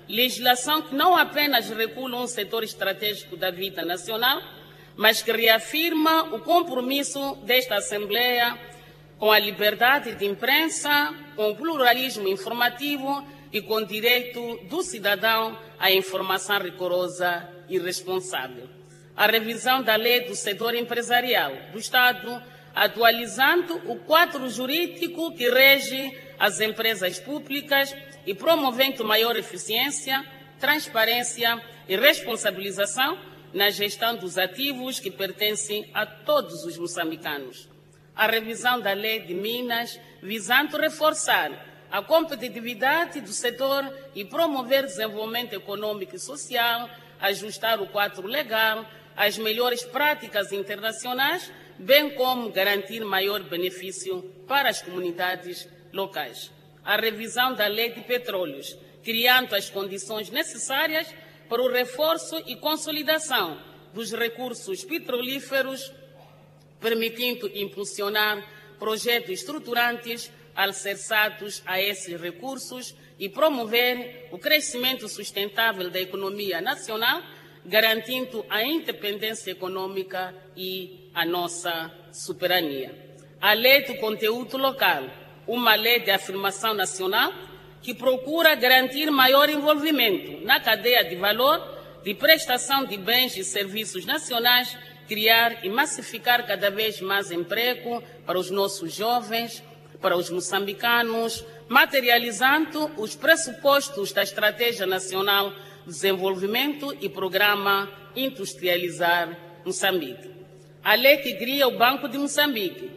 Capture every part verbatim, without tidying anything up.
legislação que não apenas regula um setor estratégico da vida nacional, mas que reafirma o compromisso desta Assembleia com a liberdade de imprensa, com o pluralismo informativo e com o direito do cidadão à informação rigorosa e responsável. A revisão da lei do setor empresarial do Estado, atualizando o quadro jurídico que rege as empresas públicas e promovendo maior eficiência, transparência e responsabilização na gestão dos ativos que pertencem a todos os moçambicanos. A revisão da lei de Minas, visando reforçar a competitividade do setor e promover desenvolvimento econômico e social, ajustar o quadro legal às melhores práticas internacionais, bem como garantir maior benefício para as comunidades locais. A revisão da lei de petróleos, criando as condições necessárias para o reforço e consolidação dos recursos petrolíferos, permitindo impulsionar projetos estruturantes alicerçados a esses recursos e promover o crescimento sustentável da economia nacional, garantindo a independência econômica e a nossa soberania. A lei do conteúdo local, uma lei de afirmação nacional que procura garantir maior envolvimento na cadeia de valor de prestação de bens e serviços nacionais, criar e massificar cada vez mais emprego para os nossos jovens, para os moçambicanos, materializando os pressupostos da Estratégia Nacional de Desenvolvimento e Programa Industrializar Moçambique. A lei que cria o Banco de Moçambique,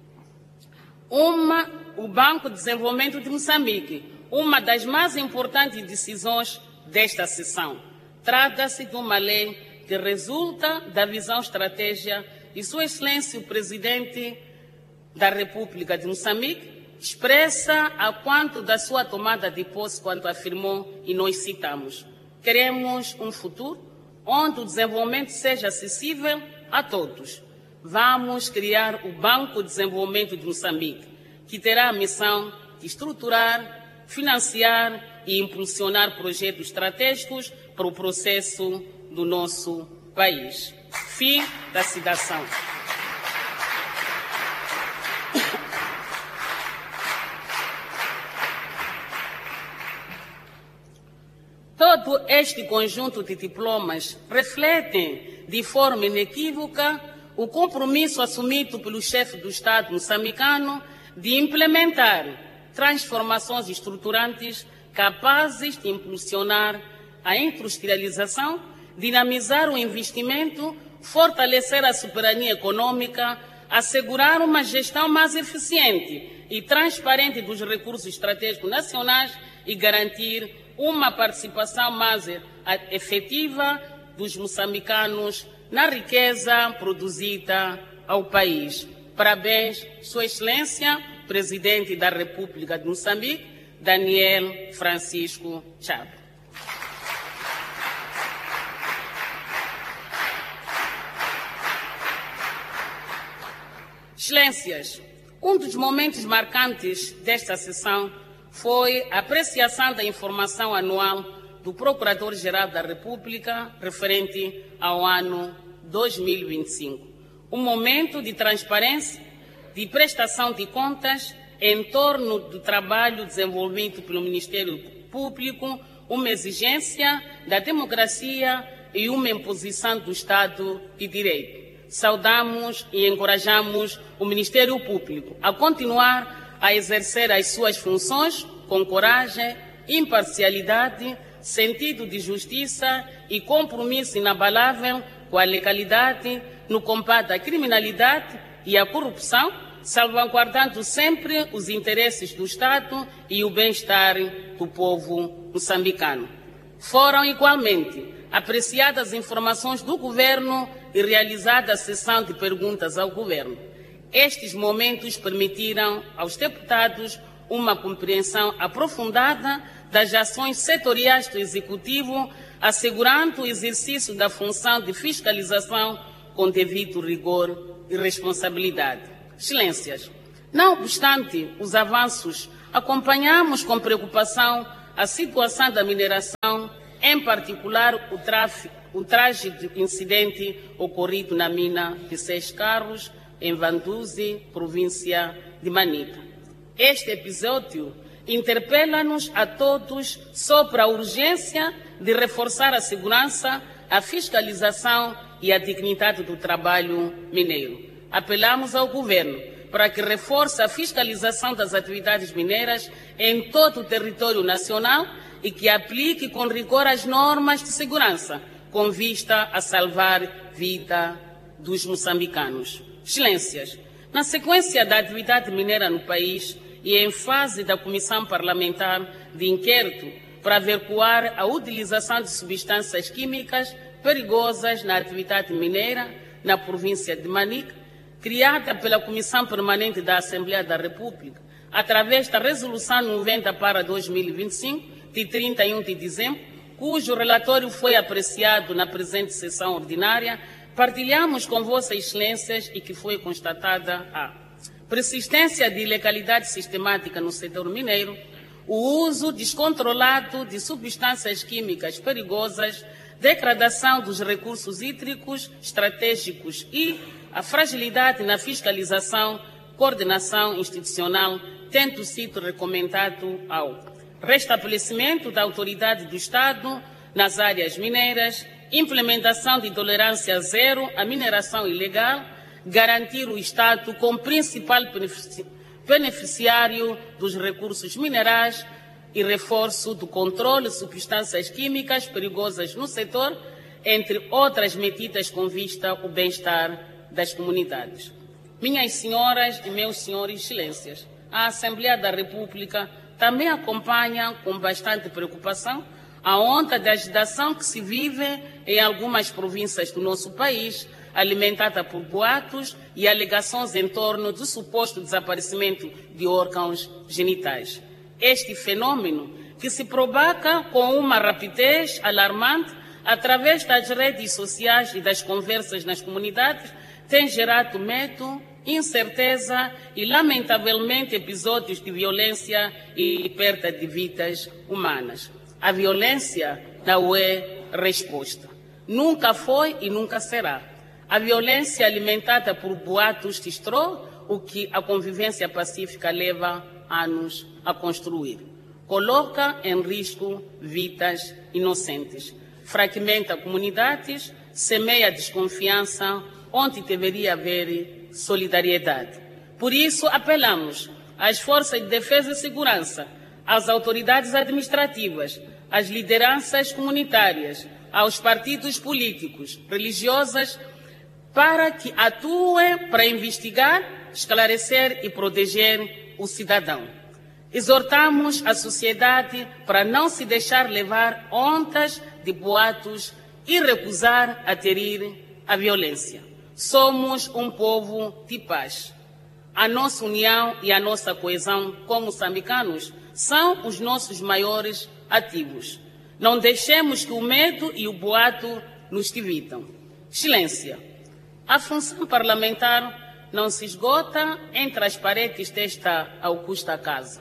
uma, o Banco de Desenvolvimento de Moçambique, uma das mais importantes decisões desta sessão. Trata-se de uma lei que resulta da visão estratégica e Sua Excelência o Presidente da República de Moçambique expressa a quanto da sua tomada de posse, quanto afirmou, e nós citamos: queremos um futuro onde o desenvolvimento seja acessível a todos. Vamos criar o Banco de Desenvolvimento de Moçambique, que terá a missão de estruturar, financiar e impulsionar projetos estratégicos para o processo do nosso país. Fim da citação. Todo este conjunto de diplomas refletem de forma inequívoca o compromisso assumido pelo chefe do Estado moçambicano de implementar transformações estruturantes capazes de impulsionar a industrialização, dinamizar o investimento, fortalecer a soberania econômica, assegurar uma gestão mais eficiente e transparente dos recursos estratégicos nacionais e garantir uma participação mais efetiva dos moçambicanos na riqueza produzida ao país. Parabéns, Sua Excelência, Presidente da República de Moçambique, Daniel Francisco Chapo. Excelências, um dos momentos marcantes desta sessão foi a apreciação da informação anual do Procurador-Geral da República referente ao ano dois mil e vinte e cinco. Um momento de transparência, de prestação de contas em torno do trabalho desenvolvido pelo Ministério Público, uma exigência da democracia e uma imposição do Estado de Direito. Saudamos e encorajamos o Ministério Público a continuar a exercer as suas funções com coragem, imparcialidade, sentido de justiça e compromisso inabalável com a legalidade no combate à criminalidade e à corrupção, salvaguardando sempre os interesses do Estado e o bem-estar do povo moçambicano. Foram igualmente apreciadas informações do Governo e realizada a sessão de perguntas ao Governo. Estes momentos permitiram aos deputados uma compreensão aprofundada das ações setoriais do Executivo, assegurando o exercício da função de fiscalização com devido rigor e responsabilidade. Excelências, não obstante os avanços, acompanhamos com preocupação a situação da mineração em particular o, tráfico, o trágico incidente ocorrido na mina de Seis Carros, em Vanduzi, província de Manica. Este episódio interpela-nos a todos sobre a urgência de reforçar a segurança, a fiscalização e a dignidade do trabalho mineiro. Apelamos ao Governo para que reforce a fiscalização das atividades mineiras em todo o território nacional e que aplique com rigor as normas de segurança, com vista a salvar a vida dos moçambicanos. Excelências, na sequência da atividade mineira no país e em fase da Comissão Parlamentar de Inquérito para averiguar a utilização de substâncias químicas perigosas na atividade mineira na província de Manica, criada pela Comissão Permanente da Assembleia da República, através da Resolução noventa para dois mil e vinte e cinco, de trinta e um de dezembro, cujo relatório foi apreciado na presente sessão ordinária, partilhamos com Vossas Excelências e que foi constatada a persistência de ilegalidade sistemática no setor mineiro, o uso descontrolado de substâncias químicas perigosas, degradação dos recursos hídricos estratégicos e a fragilidade na fiscalização, coordenação institucional, tendo sido recomendado ao restabelecimento da autoridade do Estado nas áreas mineiras, implementação de tolerância zero à mineração ilegal, garantir o Estado como principal beneficiário dos recursos minerais e reforço do controle de substâncias químicas perigosas no setor, entre outras medidas com vista ao bem-estar das comunidades. Minhas senhoras e meus senhores excelências, a Assembleia da República também acompanha com bastante preocupação a onda de agitação que se vive em algumas províncias do nosso país, alimentada por boatos e alegações em torno do suposto desaparecimento de órgãos genitais. Este fenômeno, que se propaga com uma rapidez alarmante através das redes sociais e das conversas nas comunidades, tem gerado medo, incerteza e, lamentavelmente, episódios de violência e perda de vidas humanas. A violência não é resposta. Nunca foi e nunca será. A violência alimentada por boatos destrói o que a convivência pacífica leva anos a construir. Coloca em risco vidas inocentes. Fragmenta comunidades, semeia desconfiança onde deveria haver solidariedade. Por isso, apelamos às forças de defesa e segurança, às autoridades administrativas, às lideranças comunitárias, aos partidos políticos, religiosas, para que atuem para investigar, esclarecer e proteger o cidadão. Exortamos a sociedade para não se deixar levar ondas de boatos e recusar aderir à violência. Somos um povo de paz. A nossa união e a nossa coesão como moçambicanos são os nossos maiores ativos. Não deixemos que o medo e o boato nos dividam. Excelência, a função parlamentar não se esgota entre as paredes desta augusta casa.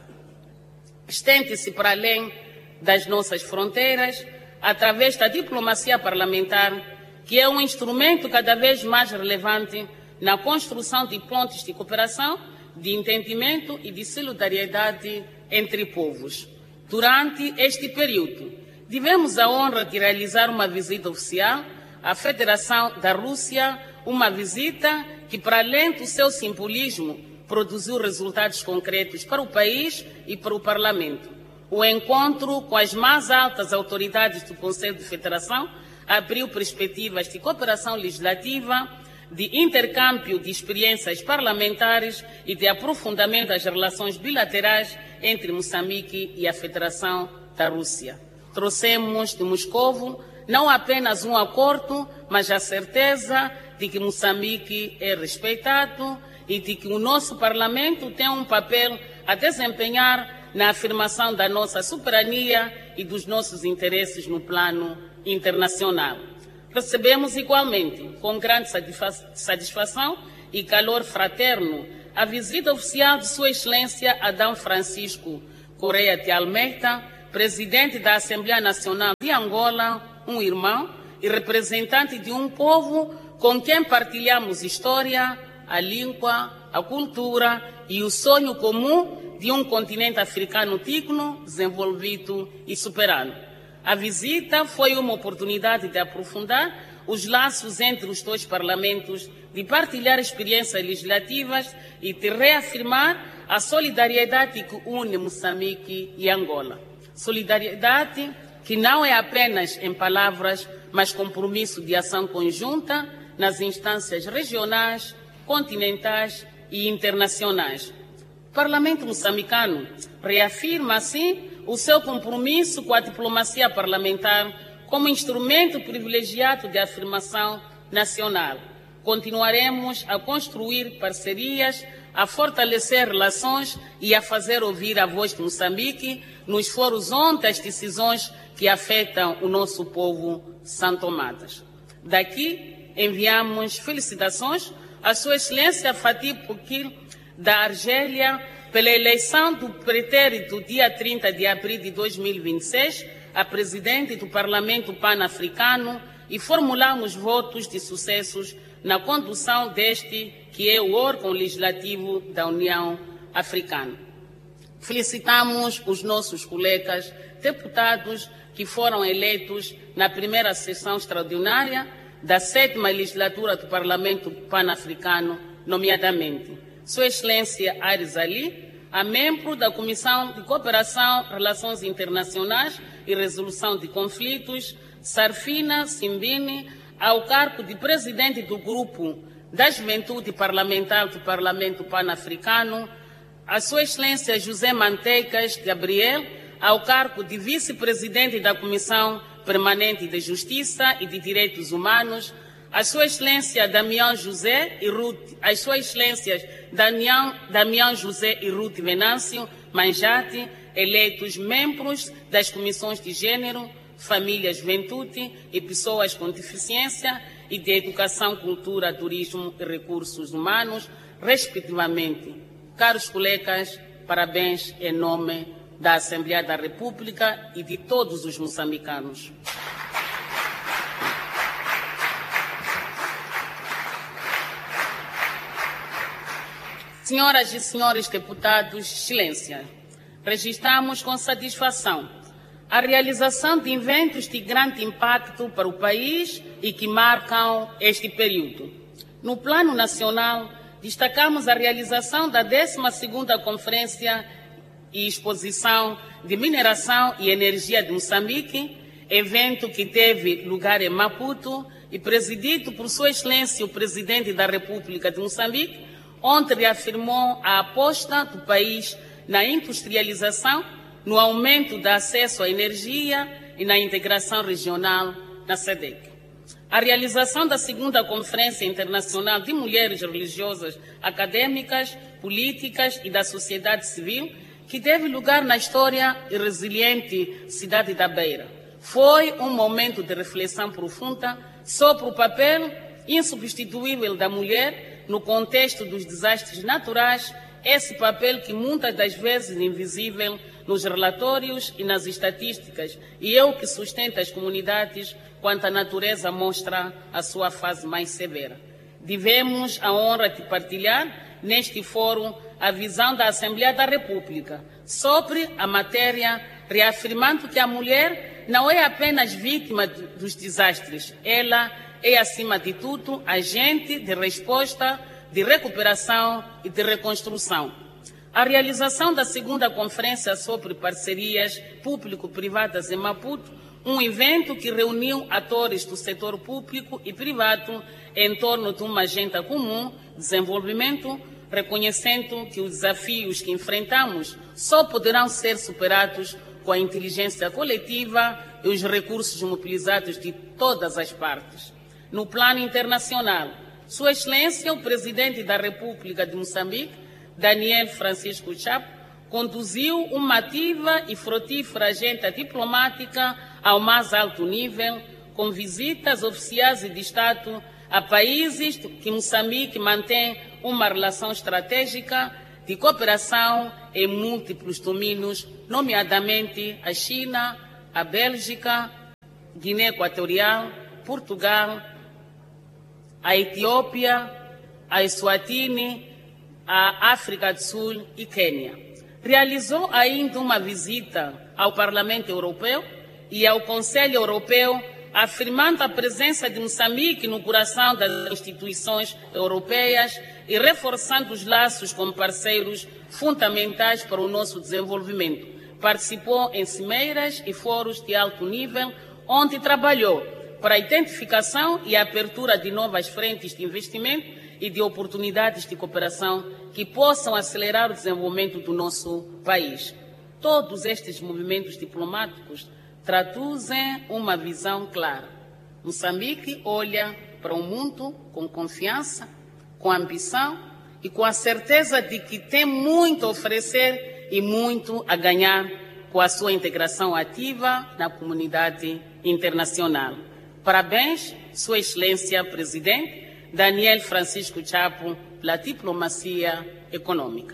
Estende-se para além das nossas fronteiras, através da diplomacia parlamentar, que é um instrumento cada vez mais relevante na construção de pontes de cooperação, de entendimento e de solidariedade entre povos. Durante este período, tivemos a honra de realizar uma visita oficial à Federação da Rússia, uma visita que, para além do seu simbolismo, produziu resultados concretos para o país e para o Parlamento. O encontro com as mais altas autoridades do Conselho de Federação abriu perspectivas de cooperação legislativa, de intercâmbio de experiências parlamentares e de aprofundamento das relações bilaterais entre Moçambique e a Federação da Rússia. Trouxemos de Moscovo não apenas um acordo, mas a certeza de que Moçambique é respeitado e de que o nosso Parlamento tem um papel a desempenhar na afirmação da nossa soberania e dos nossos interesses no plano internacional. Recebemos igualmente, com grande satisfação e calor fraterno, a visita oficial de Sua Excelência Adão Francisco Correia de Almeida, presidente da Assembleia Nacional de Angola, um irmão e representante de um povo com quem partilhamos história, a língua, a cultura e o sonho comum de um continente africano digno, desenvolvido e soberano. A visita foi uma oportunidade de aprofundar os laços entre os dois parlamentos, de partilhar experiências legislativas e de reafirmar a solidariedade que une Moçambique e Angola. Solidariedade que não é apenas em palavras, mas compromisso de ação conjunta nas instâncias regionais, continentais e internacionais. O Parlamento moçambicano reafirma, assim, o seu compromisso com a diplomacia parlamentar como instrumento privilegiado de afirmação nacional. Continuaremos a construir parcerias, a fortalecer relações e a fazer ouvir a voz de Moçambique nos fóruns onde as decisões que afetam o nosso povo são tomadas. Daqui enviamos felicitações à Sua Excelência Fatih Boukil da Argélia pela eleição do pretérito dia trinta de abril de dois mil e vinte e seis a presidente do Parlamento Pan-Africano e formulamos votos de sucessos na condução deste, que é o órgão legislativo da União Africana. Felicitamos os nossos colegas deputados que foram eleitos na primeira sessão extraordinária da sétima legislatura do Parlamento Pan-Africano, nomeadamente Sua Excelência Aris Ali, a membro da Comissão de Cooperação, Relações Internacionais e Resolução de Conflitos, Sarfina Simbini, ao cargo de presidente do Grupo da Juventude Parlamentar do Parlamento Pan-Africano, a Sua Excelência José Manteigas Gabriel, ao cargo de vice-presidente da Comissão Permanente de Justiça e de Direitos Humanos, a Sua Excelência Damião José e Ruth, as Suas Excelências Damião, Damião José e Ruth Venâncio Manjate, eleitos membros das Comissões de Gênero, Família, Juventude e Pessoas com Deficiência e de Educação, Cultura, Turismo e Recursos Humanos, respectivamente. Caros colegas, parabéns em nome da Assembleia da República e de todos os moçambicanos. Senhoras e senhores deputados, Excelência, registramos com satisfação a realização de eventos de grande impacto para o país e que marcam este período. No plano nacional, destacamos a realização da décima segunda Conferência e Exposição de Mineração e Energia de Moçambique, evento que teve lugar em Maputo e presidido por Sua Excelência o Presidente da República de Moçambique, onde reafirmou a aposta do país na industrialização, no aumento do acesso à energia e na integração regional na SADC. A realização da segunda Conferência Internacional de Mulheres Religiosas, Acadêmicas, Políticas e da Sociedade Civil, que teve lugar na história e resiliente cidade da Beira, foi um momento de reflexão profunda sobre o papel insubstituível da mulher no contexto dos desastres naturais, esse papel que muitas das vezes é invisível nos relatórios e nas estatísticas, e é o que sustenta as comunidades quando a natureza mostra a sua fase mais severa. Tivemos a honra de partilhar neste fórum a visão da Assembleia da República sobre a matéria, reafirmando que a mulher não é apenas vítima dos desastres, ela é, acima de tudo, agente de resposta, de recuperação e de reconstrução. A realização da segunda Conferência sobre Parcerias Público-Privadas em Maputo, um evento que reuniu atores do setor público e privado em torno de uma agenda comum de desenvolvimento, reconhecendo que os desafios que enfrentamos só poderão ser superados com a inteligência coletiva e os recursos mobilizados de todas as partes. No plano internacional, Sua Excelência, o Presidente da República de Moçambique, Daniel Francisco Chapo, conduziu uma ativa e frutífera agenda diplomática ao mais alto nível, com visitas oficiais e de Estado a países que Moçambique mantém uma relação estratégica de cooperação em múltiplos domínios, nomeadamente a China, a Bélgica, Guiné Equatorial, Portugal, a Etiópia, a Eswatini, a África do Sul e Quênia. Realizou ainda uma visita ao Parlamento Europeu e ao Conselho Europeu, afirmando a presença de Moçambique no coração das instituições europeias e reforçando os laços como parceiros fundamentais para o nosso desenvolvimento. Participou em cimeiras e fóruns de alto nível, onde trabalhou para a identificação e a abertura de novas frentes de investimento e de oportunidades de cooperação que possam acelerar o desenvolvimento do nosso país. Todos estes movimentos diplomáticos traduzem uma visão clara. Moçambique olha para o mundo com confiança, com ambição e com a certeza de que tem muito a oferecer e muito a ganhar com a sua integração ativa na comunidade internacional. Parabéns, Sua Excelência Presidente Daniel Francisco Chapo, pela diplomacia econômica.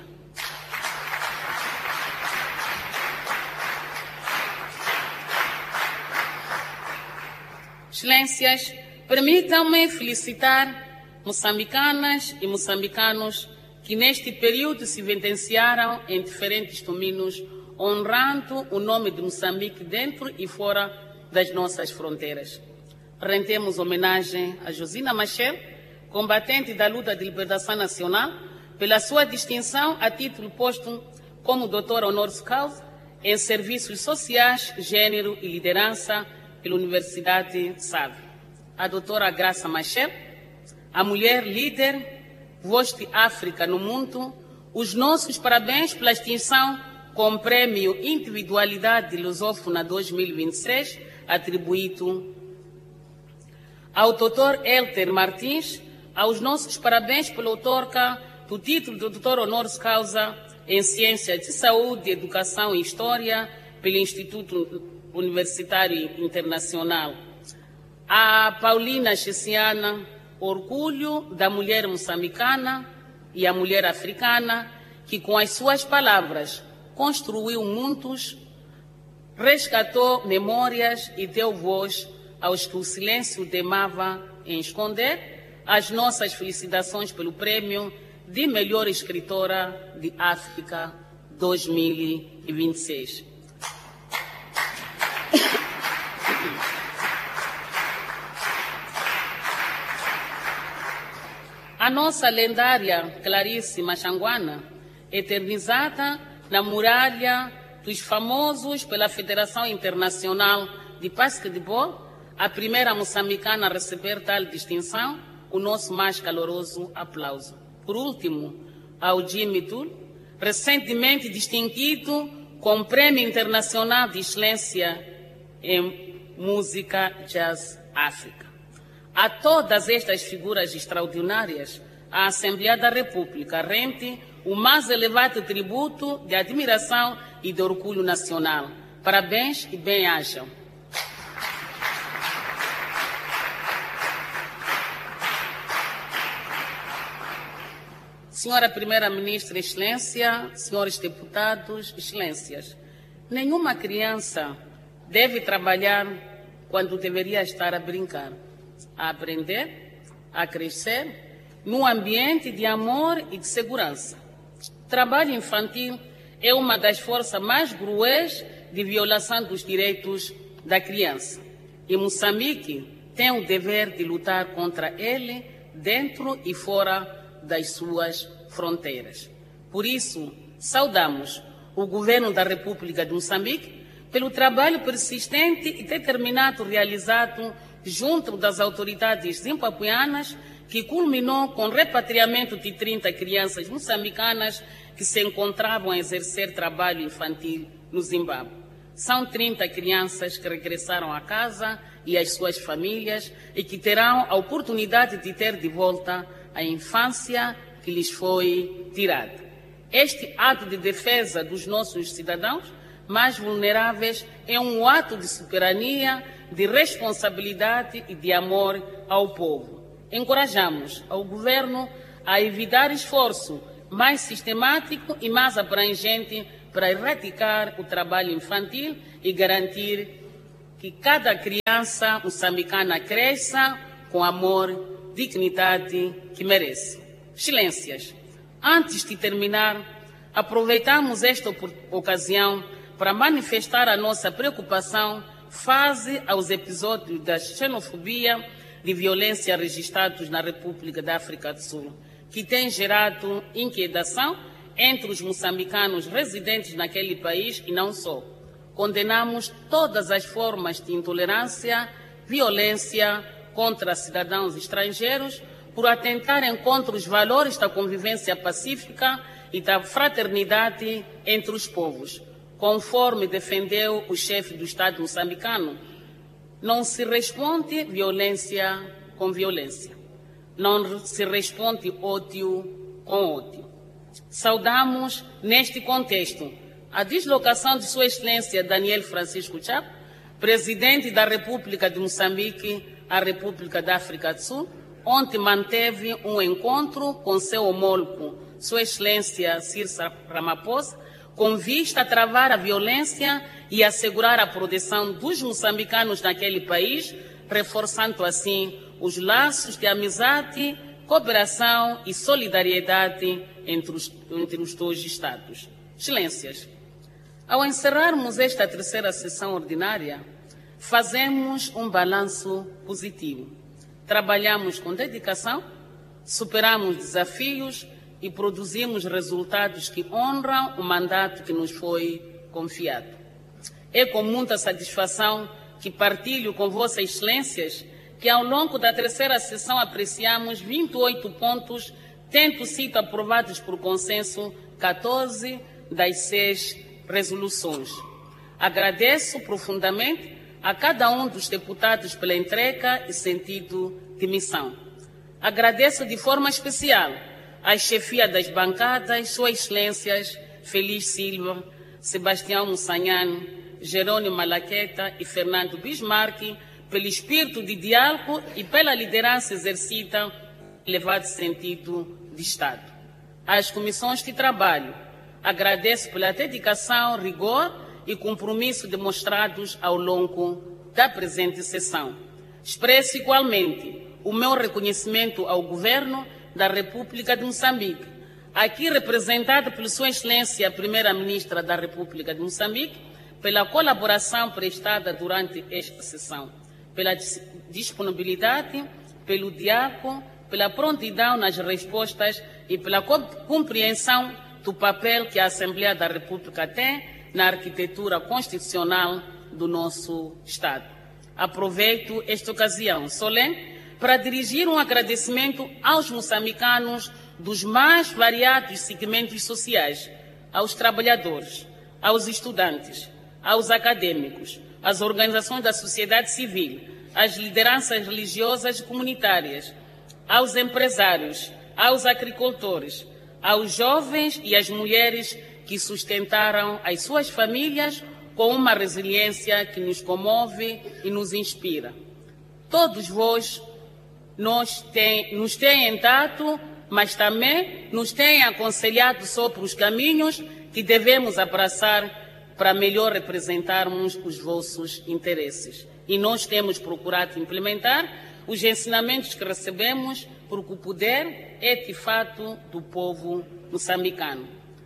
Excelências, permitam-me felicitar moçambicanas e moçambicanos que neste período se evidenciaram em diferentes domínios, honrando o nome de Moçambique dentro e fora das nossas fronteiras. Rendemos homenagem a Josina Machel, combatente da luta de libertação nacional, pela sua distinção a título póstumo como doutora honoris causa em serviços sociais, gênero e liderança pela Universidade S A V. A doutora Graça Machel, a mulher líder, voz de África no mundo, os nossos parabéns pela extinção com o Prêmio Individualidade Lusófona dois mil e vinte e seis, atribuído ao doutor Elter Martins, aos nossos parabéns pela outorga do título de doutor honoris causa em Ciências de Saúde, Educação e História pelo Instituto Universitário Internacional. A Paulina Chessiana, orgulho da mulher moçambicana e a mulher africana, que com as suas palavras construiu mundos, resgatou memórias e deu voz aos que o silêncio temava em esconder. As nossas felicitações pelo Prêmio de Melhor Escritora de África dois mil e vinte e seis. A nossa lendária Clarice Machanguana, eternizada na muralha dos famosos pela Federação Internacional de Basquetebol, a primeira moçambicana a receber tal distinção, o nosso mais caloroso aplauso. Por último, ao Jimmy Tull, recentemente distinguido com o Prêmio Internacional de Excelência em Música Jazz África. A todas estas figuras extraordinárias, a Assembleia da República rende o mais elevado tributo de admiração e de orgulho nacional. Parabéns e bem-ajam. Senhora Primeira-Ministra, Excelência, senhores deputados, Excelências, nenhuma criança deve trabalhar quando deveria estar a brincar, a aprender, a crescer, num ambiente de amor e de segurança. O trabalho infantil é uma das forças mais cruéis de violação dos direitos da criança. E Moçambique tem o dever de lutar contra ele dentro e fora das suas fronteiras. Por isso, saudamos o governo da República de Moçambique pelo trabalho persistente e determinado realizado junto das autoridades zimbabuianas, que culminou com o repatriamento de trinta crianças moçambicanas que se encontravam a exercer trabalho infantil no Zimbábue. São trinta crianças que regressaram a casa e às suas famílias e que terão a oportunidade de ter de volta a infância que lhes foi tirada. Este ato de defesa dos nossos cidadãos mais vulneráveis é um ato de soberania, de responsabilidade e de amor ao povo. Encorajamos ao governo a evitar esforço mais sistemático e mais abrangente para erradicar o trabalho infantil e garantir que cada criança moçambicana cresça com amor, dignidade que merece. Excelências, antes de terminar, aproveitamos esta ocasião para manifestar a nossa preocupação face aos episódios da xenofobia de violência registrados na República da África do Sul, que tem gerado inquietação entre os moçambicanos residentes naquele país e não só. Condenamos todas as formas de intolerância, violência contra cidadãos estrangeiros por atentarem contra os valores da convivência pacífica e da fraternidade entre os povos. Conforme defendeu o chefe do Estado moçambicano, não se responde violência com violência. Não se responde ódio com ódio. Saudamos, neste contexto, a deslocação de Sua Excelência Daniel Francisco Chapo, Presidente da República de Moçambique à República da África do Sul, onde manteve um encontro com seu homólogo, Sua Excelência Cyril Ramaphosa, com vista a travar a violência e assegurar a proteção dos moçambicanos naquele país, reforçando assim os laços de amizade, cooperação e solidariedade entre os, entre os dois Estados. Excelências, ao encerrarmos esta terceira sessão ordinária, fazemos um balanço positivo. Trabalhamos com dedicação, superamos desafios e produzimos resultados que honram o mandato que nos foi confiado. É com muita satisfação que partilho com Vossas Excelências que ao longo da terceira sessão apreciamos vinte e oito pontos, tendo sido aprovados por consenso catorze das seis resoluções. Agradeço profundamente a cada um dos deputados pela entrega e sentido de missão. Agradeço de forma especial à chefia das bancadas, Suas Excelências Feliz Silva, Sebastião Mussanhane, Jerônimo Malaqueta e Fernando Bismarck, pelo espírito de diálogo e pela liderança exercida em elevado sentido de Estado. Às comissões de trabalho, agradeço pela dedicação, rigor e compromisso demonstrados ao longo da presente sessão. Expresso igualmente o meu reconhecimento ao Governo da República de Moçambique, aqui representado por Sua Excelência a Primeira-Ministra da República de Moçambique, pela colaboração prestada durante esta sessão, pela disponibilidade, pelo diálogo, pela prontidão nas respostas e pela compreensão do papel que a Assembleia da República tem na arquitetura constitucional do nosso Estado. Aproveito esta ocasião solene para dirigir um agradecimento aos moçambicanos dos mais variados segmentos sociais, aos trabalhadores, aos estudantes, aos acadêmicos, às organizações da sociedade civil, às lideranças religiosas e comunitárias, aos empresários, aos agricultores, aos jovens e às mulheres que sustentaram as suas famílias com uma resiliência que nos comove e nos inspira. Todos vós nos têm, nos têm dado, mas também nos têm aconselhado sobre os caminhos que devemos abraçar para melhor representarmos os vossos interesses. E nós temos procurado implementar os ensinamentos que recebemos, porque o poder é de fato do povo moçambicano.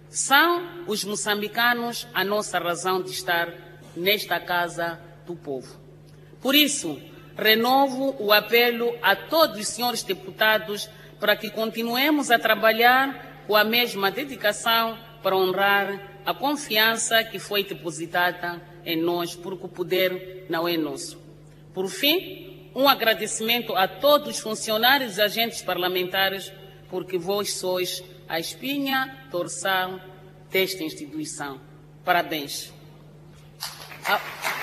São os moçambicanos a nossa razão de estar nesta casa do povo. Por isso, renovo o apelo a todos os senhores deputados para que continuemos a trabalhar com a mesma dedicação para honrar a confiança que foi depositada em nós, porque o poder não é nosso. Por fim, um agradecimento a todos os funcionários e agentes parlamentares, porque vós sois a espinha dorsal desta instituição. Parabéns. A...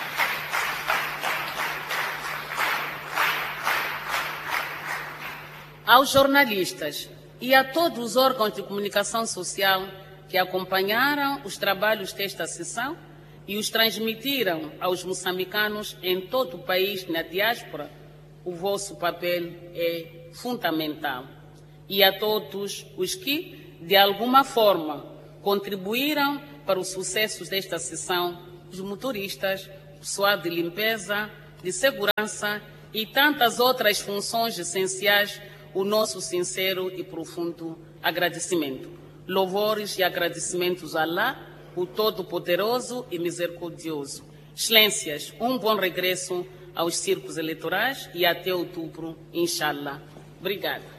Aos jornalistas e a todos os órgãos de comunicação social que acompanharam os trabalhos desta sessão e os transmitiram aos moçambicanos em todo o país, na diáspora, o vosso papel é fundamental. E a todos os que, de alguma forma, contribuíram para o sucesso desta sessão os motoristas, o pessoal de limpeza, de segurança e tantas outras funções essenciais, o nosso sincero e profundo agradecimento. Louvores e agradecimentos a Allah, o Todo-Poderoso e Misericordioso. Excelências, um bom regresso aos circos eleitorais e até outubro, inshallah. Obrigada.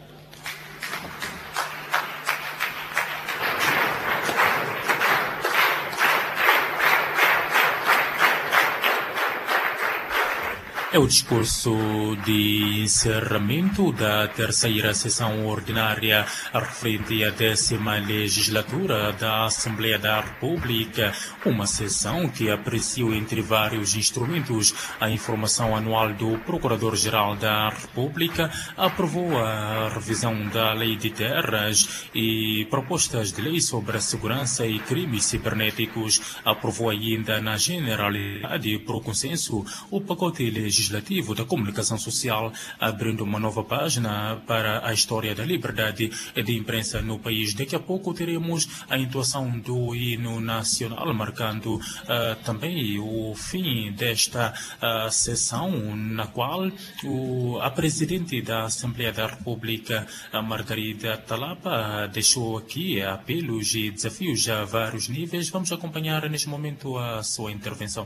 É o discurso de encerramento da terceira sessão ordinária referente à décima legislatura da Assembleia da República, uma sessão que apreciou, entre vários instrumentos, a informação anual do Procurador-Geral da República, aprovou a revisão da Lei de Terras e propostas de lei sobre a segurança e crimes cibernéticos, aprovou ainda na generalidade, por consenso, o pacote legislativo Legislativo da Comunicação Social, abrindo uma nova página para a história da liberdade de imprensa no país. Daqui a pouco teremos a entoação do hino nacional, marcando uh, também o fim desta uh, sessão, na qual o, a Presidente da Assembleia da República, a Margarida Talapa, deixou aqui apelos e desafios a vários níveis. Vamos acompanhar neste momento a sua intervenção.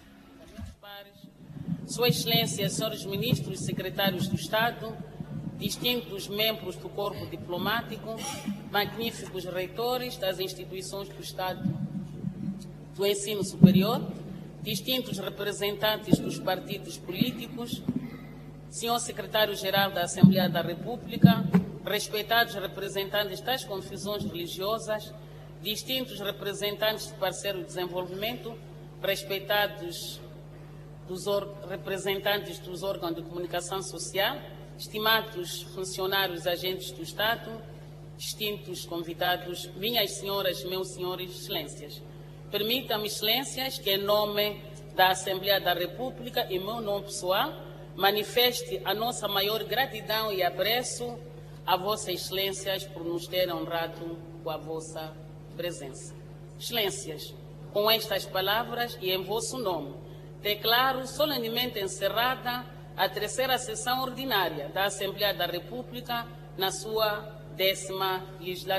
Sua Excelência, senhores ministros e secretários do Estado, distintos membros do corpo diplomático, magníficos reitores das instituições do Estado do ensino superior, distintos representantes dos partidos políticos, senhor secretário-geral da Assembleia da República, respeitados representantes das confissões religiosas, distintos representantes do parceiro de desenvolvimento, respeitados dos representantes dos órgãos de comunicação social, estimados funcionários agentes do Estado, distintos convidados, minhas senhoras, meus senhores, excelências. Permitam-me, excelências, que em nome da Assembleia da República e meu nome pessoal, manifeste a nossa maior gratidão e apreço a vossas excelências por nos terem honrado com a vossa presença. Excelências, com estas palavras e em vosso nome, declaro solenemente encerrada a terceira sessão ordinária da Assembleia da República na sua décima legislatura.